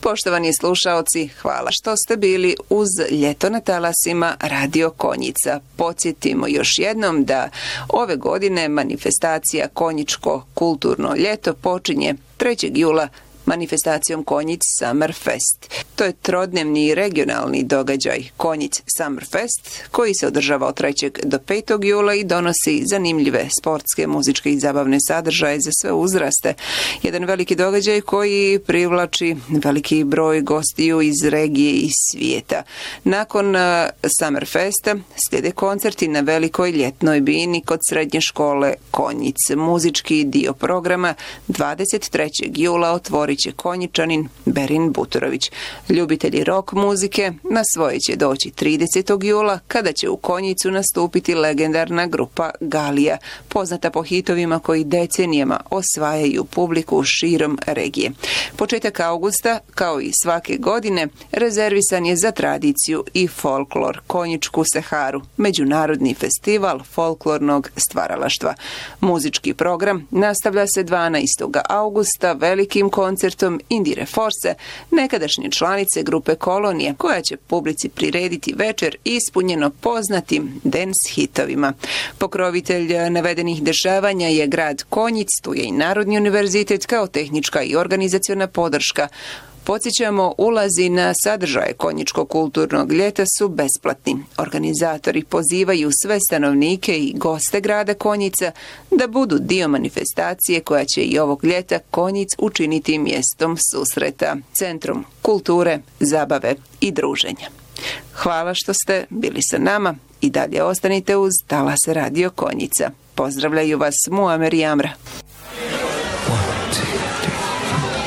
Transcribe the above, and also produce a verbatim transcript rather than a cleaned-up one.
Poštovani slušaoci, hvala što ste bili uz Ljeto na talasima Radio Konjica. Podsjetimo još jednom da ove godine manifestacija Konjičko kulturno ljeto počinje trećeg jula manifestacijom Konjic Summer Fest. To je trodnevni regionalni događaj Konjic Summer Fest koji se održava od trećeg do petog jula i donosi zanimljive sportske, muzičke i zabavne sadržaje za sve uzraste. Jedan veliki događaj koji privlači veliki broj gostiju iz regije i svijeta. Nakon Summer Festa slijede koncerti na velikoj ljetnoj bini kod srednje škole Konjic. Muzički dio programa dvadeset trećeg jula otvorit će Konjičanin Berin Buturović. Ljubitelji rock muzike na svoje će doći tridesetog jula kada će u Konjicu nastupiti legendarna grupa Galija, poznata po hitovima koji decenijama osvajaju publiku širom regije. Početak augusta, kao i svake godine, rezervisan je za tradiciju i folklor Konjičku Seharu, međunarodni festival folklornog stvaralaštva. Muzički program nastavlja se dvanaestog augusta velikim koncertom Indire Forse, nekadašnje članice grupe Kolonije, koja će publici prirediti večer ispunjeno poznatim dance hitovima. Pokrovitelj navedenih dešavanja je grad Konjic, tu je i Narodni univerzitet kao tehnička i organizaciona podrška. Podsjećamo, ulazi na sadržaje Konjičkog kulturnog ljeta su besplatni. Organizatori pozivaju sve stanovnike i goste grada Konjica da budu dio manifestacije koja će i ovog ljeta Konjic učiniti mjestom susreta, centrom kulture, zabave i druženja. Hvala što ste bili sa nama i dalje ostanite uz talase Radio Konjica. Pozdravljaju vas Muamer i Amra.